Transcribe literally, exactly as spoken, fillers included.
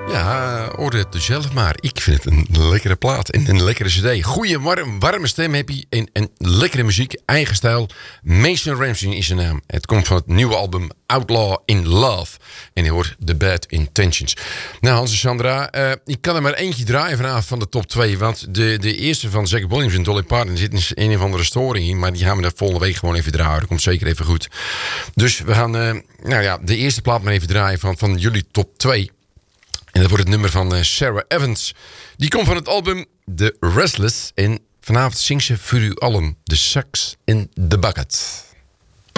Ja, oordeel het dus zelf maar. Ik vind het een lekkere plaat en een lekkere cd. Goeie, warm, warme stem heb je en, en lekkere muziek, eigen stijl. Mason Ramsey is zijn naam. Het komt van het nieuwe album Outlaw in Love. En je hoort The Bad Intentions. Nou, Hans en Sandra, uh, ik kan er maar eentje draaien vanavond van de top twee. Want de, de eerste van Zack Williams en Dolly Parton zit in een of andere storing in. Maar die gaan we de volgende week gewoon even draaien. Dat komt zeker even goed. Dus we gaan uh, nou ja, de eerste plaat maar even draaien van, van jullie top twee. En dat wordt het nummer van uh, Sarah Evans. Die komt van het album The Restless. En vanavond zingt ze voor u allen The Sucks in the Bucket.